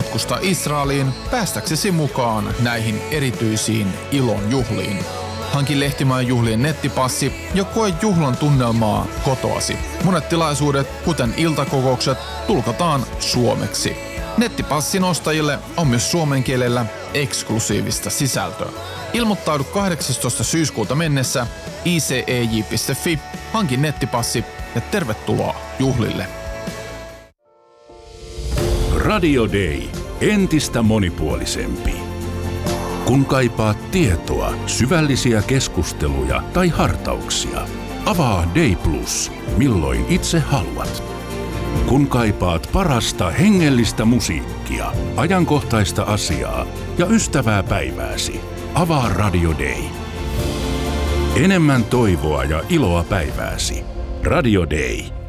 matkustaa Israeliin päästäksesi mukaan näihin erityisiin ilon juhliin. Hanki Lehtimäen juhlien nettipassi ja koe juhlan tunnelmaa kotoasi. Monet tilaisuudet, kuten iltakokoukset, tulkataan suomeksi. Nettipassin ostajille on myös suomen kielellä eksklusiivista sisältöä. Ilmoittaudu 18. syyskuuta mennessä icej.fi, hanki nettipassi ja tervetuloa juhlille. Radio Day. Entistä monipuolisempi. Kun kaipaat tietoa, syvällisiä keskusteluja tai hartauksia, avaa Day Plus, milloin itse haluat. Kun kaipaat parasta hengellistä musiikkia, ajankohtaista asiaa ja ystävää päivääsi, avaa Radio Day. Enemmän toivoa ja iloa päivääsi. Radio Day.